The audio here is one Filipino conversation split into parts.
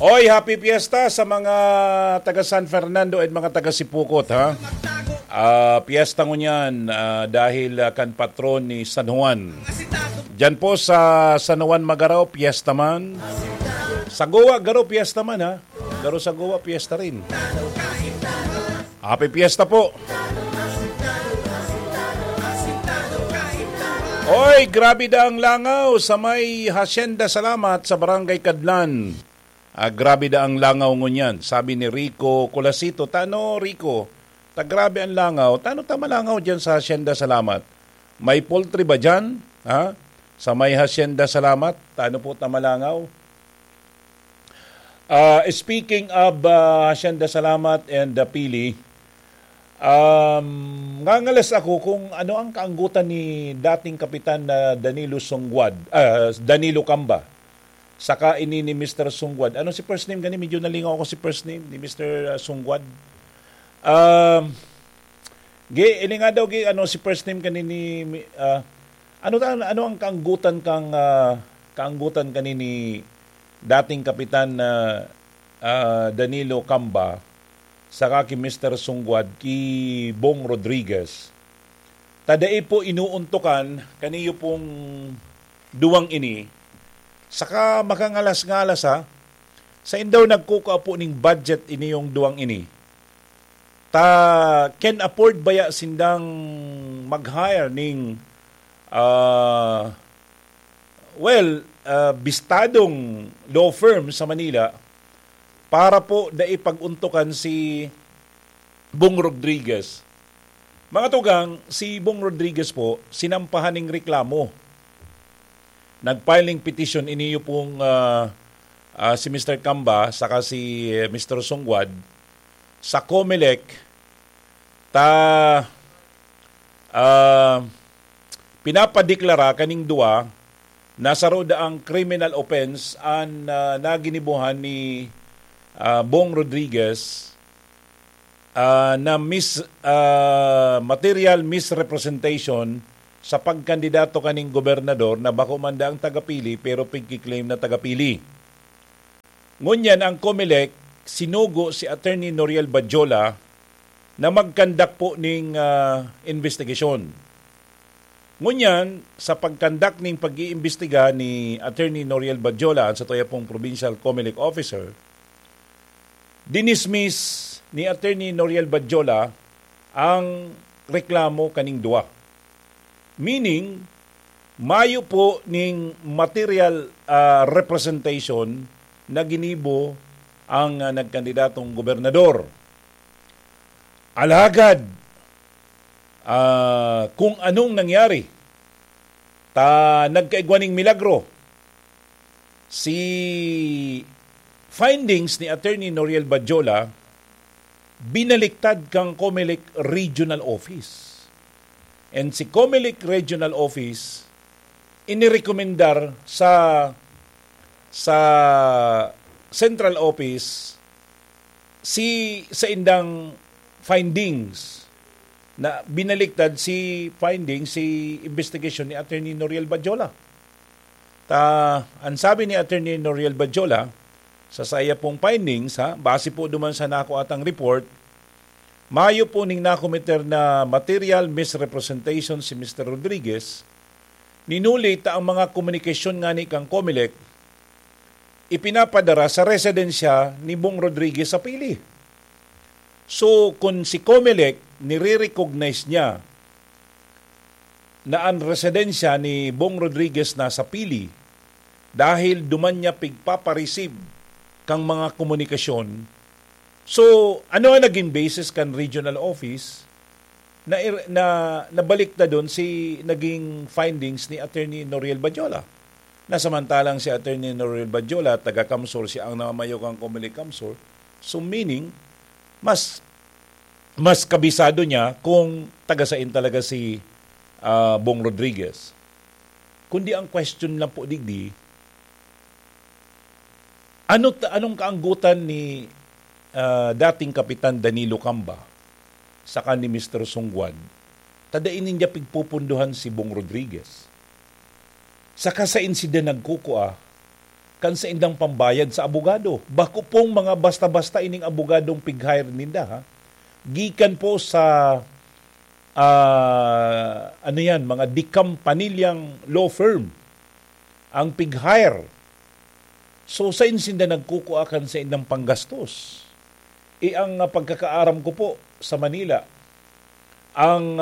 Oy, happy fiesta sa mga taga San Fernando at mga taga Sipukot, ha? Fiesta ngunyan dahil kan patron ni San Juan. Diyan po sa San Juan Magaraw, fiesta man. Sa Goa, Garo, fiesta man, ha? Garo sa Goa, fiesta rin. Happy fiesta po. Oy, grabe daang langaw sa may Hacienda Salamat sa Barangay Kadlan. Grabe daang langaw ngunyan. Sabi ni Rico Colasito, tano Rico, grabe ang langaw. Tano tama langaw dyan sa Hacienda Salamat? May poultry ba dyan? Ha? Sa may Hacienda Salamat, tano po tama langaw? Speaking of Hacienda Salamat and Pili, ngangalas ako kung ano ang kaanggutan ni dating kapitan na Danilo Camba. Saka ini ni Mr. Sungwad. Ano si first name gani? Medyo nalingaw ako si first name ni Mr. Sungwad. Ini nga daw si first name gani ni ano ang kaanggutan kani ni dating kapitan na Danilo Camba saka ki Mr. Sungwad ki Bong Rodriguez. Tadai po inuuntukan kaniyo pong duwang ini. Saka makangalas-ngalas ha, sa indaw nagkuka po ning budget ini yung duwang ini. Can afford baya sindang mag-hire ning bistadong law firm sa Manila para po pag-untukan si Bong Rodriguez. Mga tugang, si Bong Rodriguez po, sinampahan ng reklamo. Nag-filing petition iniyo pong si Mr. Camba saka si Mr. Sungwad sa COMELEC pinapadeklara kaning duwa na sa roda ang criminal offense ang naginibuhan ni Bong Rodriguez na material misrepresentation sa pagkandidato kaning gobernador na bako man daang tagapili pero pigki-claim na tagapili. Ngunyan ang COMELEC sinugo si Attorney Noriel Badjola na magkandak po ning investigasyon. Ngunyan sa pagkandak ning pag-iimbestiga ni Attorney Noriel Badjola sa toya pong provincial COMELEC officer, dinismiss ni Attorney Noriel Badjola ang reklamo kaning duwa. Meaning, mayo po ning material representation na ginibo ang nagkandidatong gobernador. Alagad, kung anong nangyari, nagkaigwaning milagro, si findings ni Attorney Noriel Badjola binaliktad kang COMELEC Regional Office. And si COMELEC Regional Office inirekomendar sa Central Office sa indang findings na binaliktad si investigation ni Attorney Noriel Badjola. Ang sabi ni Attorney Noriel Badjola sa saya pong findings, base po duman sa nako atang report, mayo po ning nakomiter na material misrepresentation si Mr. Rodriguez, ninulit ang mga komunikasyon nga ni kang COMELEC ipinapadara sa residensya ni Bong Rodriguez sa Pili. So, kung si COMELEC nire-recognize niya na ang residensya ni Bong Rodriguez na sa Pili dahil duman niya pigpapareceive kang mga komunikasyon, so, ano ang naging basis kan regional office na nabalik na doon si naging findings ni Attorney Noriel Badjola? Na samantalang si Attorney Noriel Badjola, taga-Kamsur, siya ang namamayok ang COMELEC Kamsur. So meaning, mas kabisado niya kung taga-sain talaga si Bong Rodriguez. Kundi ang question lang po digdi, anong kaanggutan ni dating Kapitan Danilo Camba saka ni Mr. Sungwad, tadainin niya pigpupunduhan si Bong Rodriguez. Saka sa insiden nagkukua, kan sa indang pambayad sa abogado. Bako pong mga basta-basta ining abogadong pig-hire ninda, ha? Gikan po sa mga dikampanilyang law firm ang pig-hire. So sa insinda nagkukuakan sa indang panggastos. Ang pagkakaaram ko po sa Manila, ang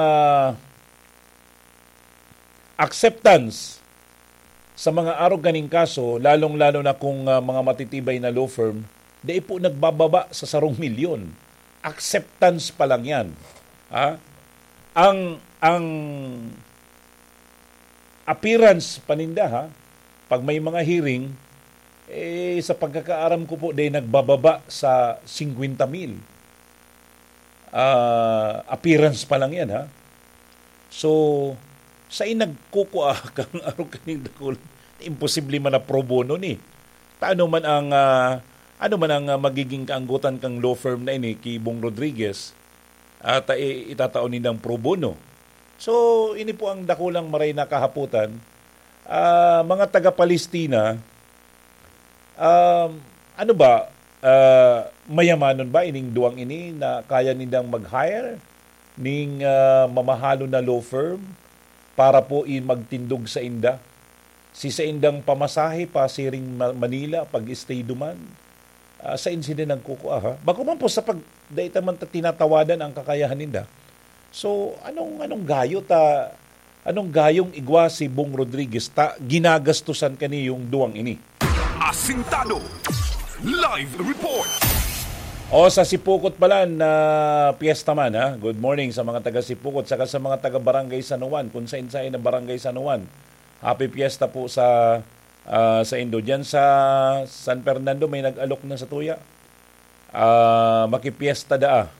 acceptance sa mga arog kaning kaso, lalong-lalo na kung mga matitibay na law firm, di po nagbababa sa 1 milyon. Acceptance pa lang yan. Ha? Ang appearance paninda, ha? Pag may mga hearing, sa pagkakaaram ko po, di nagbababa sa 50,000. Appearance pa lang yan, ha? So, sa inagkukua kang araw kaning dakol, imposible man na pro bono ni. Ano man ang magiging kaanggutan kang law firm na ini kay Bong Rodriguez at itataon nindang pro bono. So, ini po ang dakulang maray na kahaputan. Mga taga-Palestina, mayamanon ba ining duwang ini na kaya nindang mag-hire ning mamahalo na law firm para po magtindog sa inda? Si sa indang pamasahe pa siring Manila pag-stay duman. Sa insident ng kukuha, ha? Bago man po sa pagdaita man tinatawadan ang kakayahan ninda. So, anong gayong igwa si Bong Rodriguez ginagastusan kani yung duwang ini? Asintado Live Report. Sa Sipukot pala na piyesta man, ha? Good morning sa mga taga Sipukot saka sa mga taga Barangay San Juan, kung sa insay na Barangay San Juan. Happy piyesta po sa Indo. Diyan sa San Fernando may nag-alok na sa tuya. Makipiesta daa.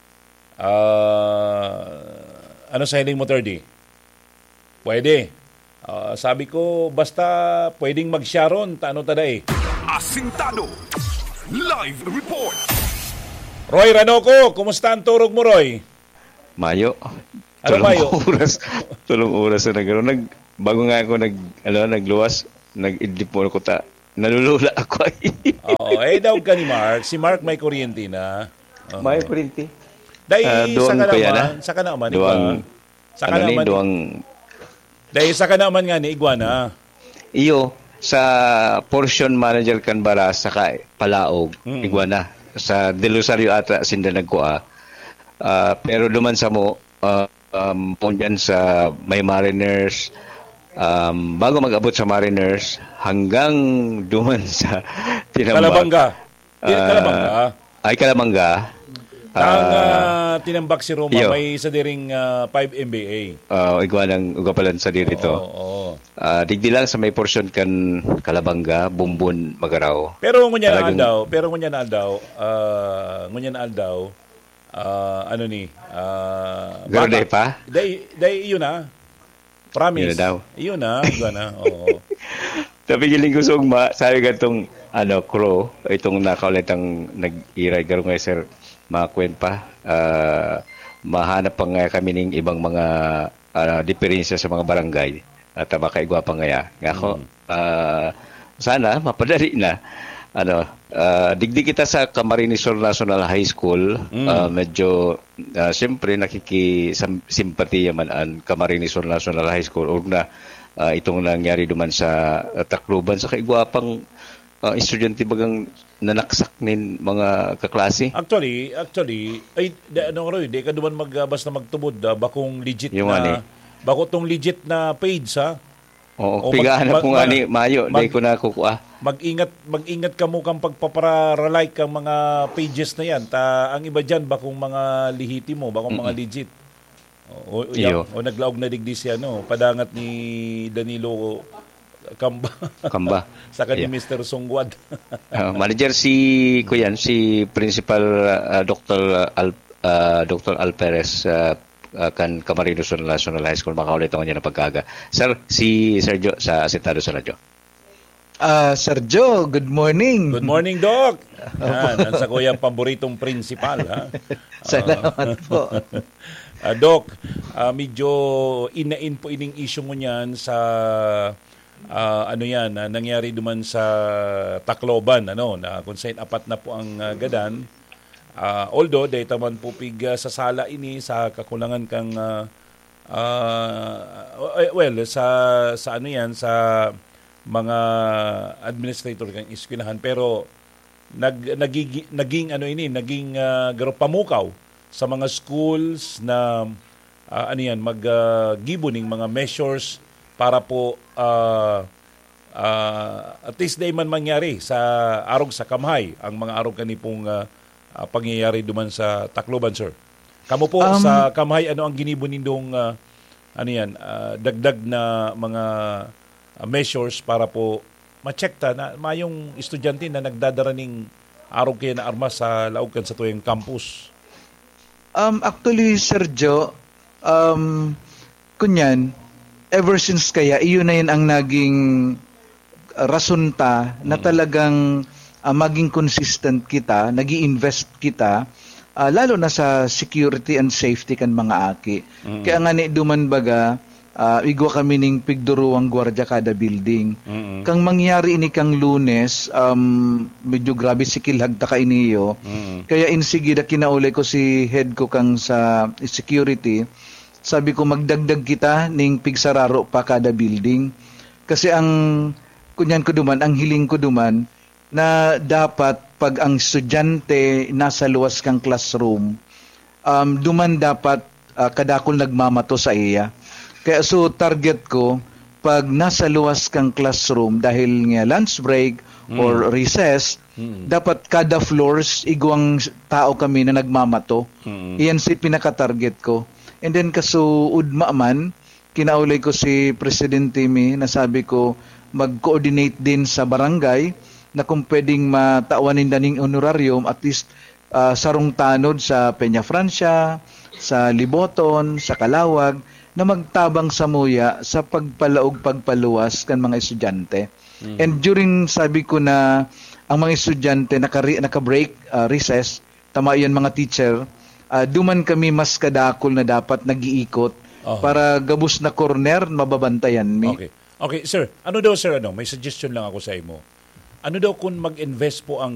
Ano sa hiling mo, 30? Pwede. Sabi ko, basta pwedeng mag-sharon, ano taday? Asintado Live Report. Roy Ranoco, kumusta ang turog mo, Roy? Mayo. Mayo? Tulong oras na nagkaroon. Bago nga ako nagluwas, nag-idlip mo ko nalulula ako. Daw ka ni Mark. Si Mark may kuryente na. May kuryente. Dahil sa kanaman. Dahil sa kanaman nga ni Iguana. Iyo, sa portion manager Canbara sa Palaog, Iguana. Sa Delosario ata sinda nagkuha. Pero duman sa mo, dyan sa may Mariners, bago mag-abot sa Mariners, hanggang duman sa Kalabanga. Kalabanga. Tinambak si Roma, may isa diring 5 MBA. Iguanang ugapalan sa dirito. Digdi lang sa may portion kan Kalabanga, Bumbun, Magaraw. Pero ngunya na aldaw, Garde pa? Day yun na. Promise. Yun na daw. Yun na. Oo. Tapi giling ko sugma, sabi ka itong crew, itong nakaulit ang nag-iray garong sir, makakwen pa. Mahanap pa nga kami ng ibang mga diferensya sa mga barangay at makaigwa pa nga. Nga ako, sana mapadali na. Digdi kita sa Camarines Sur National High School, medyo siyempre nakikisimpatiya man ang Camarines Sur National High School o na itong nangyari duman sa Tacloban sa kaigwapang estudyante bagang nanaksak nin mga kaklase. Actually, di ka duman basta magtubod bakong legit yung na bako tong legit na page, ha? Oo, pigahan na po nga ni Mayo, dahil ko na kukuha. Mag-ingat ka mo kang pagpaparalike ang mga pages na yan. Ang iba dyan, bakong mga lihiti mo, bakong mga legit. O naglaog na digdi siya, padangat ni Danilo Kamba. Saka ni Mr. Songwad. Manager si Principal Dr. Al Perez, kan Camarines Sur National High School, makaulit ako niya na pagkaga. Sir, si Sergio sa Asintado sa radyo. Sergio, good morning. Good morning, Doc. Yan, sa kuyang paboritong principal, ha? Salamat po. Doc, medyo inain po ining issue mo niyan sa ano yan, nangyari duman sa Tacloban, na kung saan apat na po ang gadan. Although, dahil taman po pig sa sala ini, sa kakulangan kang, sa ano yan, sa mga administrator kang eskwelahan, pero naging garo pamukaw sa mga schools na maggibuning mga measures para po at least day man mangyari sa arog sa Kamhay ang mga arog kanipong pangyayari duman sa Tacloban, sir. Kamo po sa Kamhay, ano ang ginibunindong dagdag na mga measures para po ma-checkta na mayong estudyante na nagdadaraning arog kaya na armas sa laogan sa tuyong campus? Actually, Sergio, kunyan, ever since kaya, iyon na yun ang naging rason na talagang maging consistent kita, nag-i-invest kita, lalo na sa security and safety kan mga aki. Kaya nga ni duman baga, igwa kami ning pigduruang gwardiya kada building. Kang mangyari ini kang Lunes, medyo grabe sikilhag ta ka iniyo. Kaya insigida kinaulay ko si head ko kang sa security. Sabi ko magdagdag kita ning pigsararo pa kada building. Kasi ang kunyan ko duman, ang hiling ko duman na dapat pag ang estudyante nasa luwas kang classroom, duman dapat kadakol nagmamato sa iya. Kaya so target ko, pag nasa luwas kang classroom dahil nga lunch break or recess, dapat kada floors igwang tao kami na nagmamato. Iyan si pinaka-target ko. And then kaso udma man, kinaulay ko si Presidente mi na sabi ko mag-coordinate din sa barangay na kung pwedeng mataawanin daning honorarium at least sarong tanod sa Peña Francia, sa Liboton, sa Calawag, na magtabang sa muya sa pagpaluwas kan mga estudyante. And during sabi ko na ang mga estudyante naka-break, recess, tama yan mga teacher, duman kami mas kadakol na dapat nag-iikot para gabus na corner mababantayan mi. Okay, sir. Ano daw, sir? May suggestion lang ako sa imo. Ano daw kung mag-invest po ang